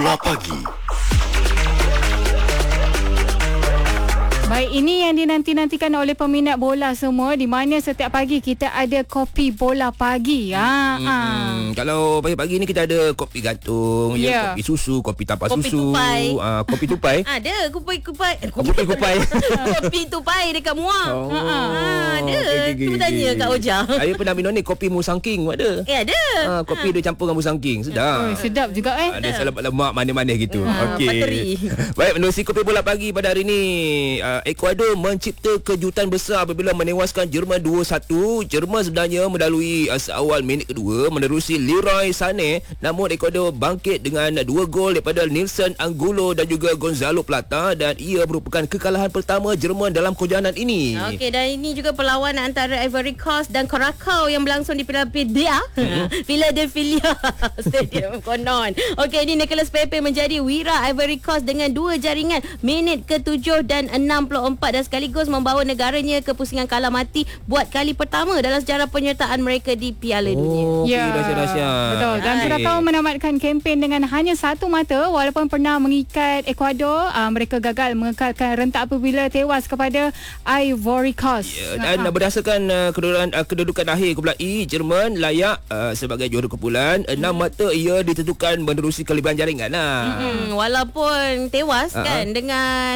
Bola Pagi. Baik, ini yang dinanti-nantikan oleh peminat bola semua, di mana setiap pagi kita ada kopi bola pagi. Kalau pagi-pagi ni kita ada kopi gantung, kopi susu, kopi tanpa susu, kopi tupai. Ada kopi tupai. Kopi tupai dekat Muar. Ada. Okay, tu tanya Kak Oja. Saya pernah minum ni kopi Musang King ada. Ada. Kopi dia campur dengan Musang King. Sedap. Sedap juga Ada lemak manis-manis gitu. Bateri. Baik, menerusi kopi bola pagi pada hari ni, Ecuador mencipta kejutan besar apabila menewaskan Jerman 2-1. Jerman sebenarnya melalui seawal minit kedua menerusi Leroy Sané, namun Ecuador bangkit dengan 2 gol daripada Nilson Angulo dan juga Gonzalo Plata, dan ia merupakan kekalahan pertama Jerman dalam kejohanan ini. Okey, dan ini juga perlawanan antara Ivory Coast dan Curacao yang berlangsung di Philadelphia Stadium konon. Okey, ini Nicolas Pepe menjadi wira Ivory Coast dengan 2 jaringan minit ke-7 dan 64 dan sekaligus membawa negaranya ke pusingan kalah mati buat kali pertama dalam sejarah penyertaan mereka di Piala Dunia. Dahsyat. Betul. Dan Curacao menamatkan kempen dengan hanya satu mata walaupun pernah mengikat Ecuador. Mereka gagal mengekalkan rentak apabila tewas kepada Ivory Coast. Dan berdasarkan kedudukan akhir kumpulan E, Jerman layak sebagai juara kumpulan. 6 mata ia ditentukan menerusi kelebihan jaringan lah. Walaupun tewas kan dengan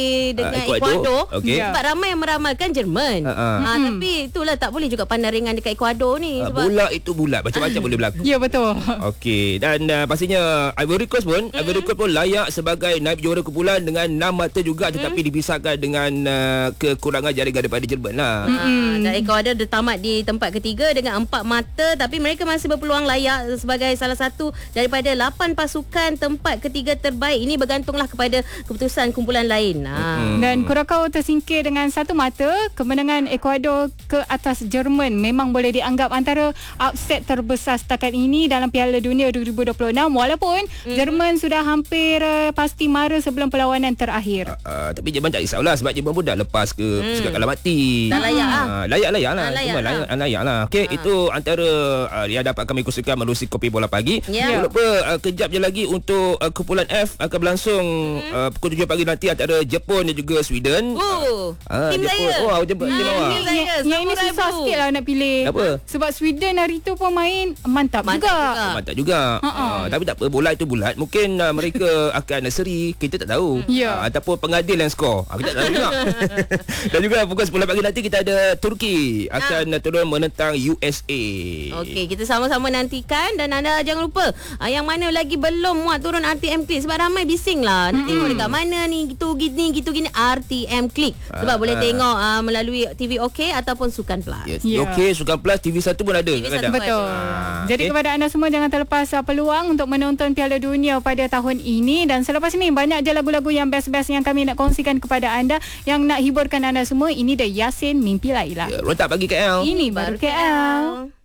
Ecuador. Sebab ramai yang meramalkan Jerman. Tapi itulah, tak boleh juga pandang ringan dekat Ecuador ni. Sebab bola itu bulat, macam-macam boleh berlaku. Ya, betul. Okey, dan pastinya Ivory Coast pun layak sebagai naib juara kumpulan dengan 6 mata juga, tetapi dipisahkan dengan kekurangan jaringan daripada Jerman lah. Dan Ecuador dah tamat di tempat ketiga dengan 4 mata, tapi mereka masih berpeluang layak sebagai salah satu daripada 8 pasukan tempat ketiga terbaik. Ini bergantunglah kepada keputusan kumpulan lain. Dan Curacao tersingkir dengan satu mata. Kemenangan Ecuador ke atas Jerman memang boleh dianggap antara upset terbesar setakat ini dalam Piala Dunia 2026, walaupun Jerman sudah hampir pasti mara sebelum perlawanan terakhir. Tapi Jerman tak risaulah sebab Jerman pun dah lepas ke pusingan kalah mati. Dah layak lah. Layak lah. Okey, itu antara yang dapat kami kongsikan melalui kopi bola pagi. Jangan lupa kejap je lagi untuk kumpulan F akan berlangsung pukul 7 pagi nanti antara Jepun dan juga Sweden. Tim saya. Jepun tim awak. Yang ini susah sikit lah nak pilih. Apa? Sebab Sweden hari tu pun main mantap juga. Mantap juga. Tapi tak apa, bola itu bulat. Mungkin mereka akan seri, kita tak tahu. Ataupun pengadil yang skor, kita tak tahu juga. Dan juga pukul 10 pagi nanti kita ada Turki akan turun menentang USA. Okey, kita sama-sama nantikan. Dan anda jangan lupa, yang mana lagi belum muat turun RTM Klik, sebab ramai bising lah nak tengok dekat mana ni, gitu gini RTM Klik. Sebab boleh tengok melalui TV OK ataupun Sukan Plus. OK, Sukan Plus, TV1 pun ada. Betul. Jadi kepada anda semua, jangan terlepas peluang untuk menonton Piala Dunia pada tahun ini. Dan selepas ini banyak je lagu-lagu yang best-best yang kami nak kongsikan kepada anda, yang nak hiburkan anda semua. Ini The Yasin, Mimpi Laila. Rotak pagi KL. Ini baru KL.